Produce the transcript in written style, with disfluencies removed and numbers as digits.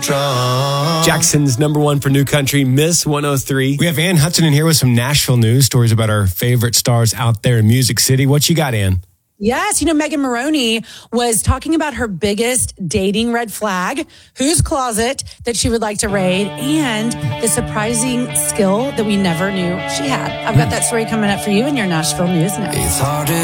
Jackson's number one for new country, Miss 103. We have Ann Hudson in here with some Nashville news stories about our favorite stars out there in Music City. What you got, Ann? Yes, Megan Moroney was talking about her biggest dating red flag, whose closet that she would like to raid, and the surprising skill that we never knew she had. I've got that story coming up for you in your Nashville news next.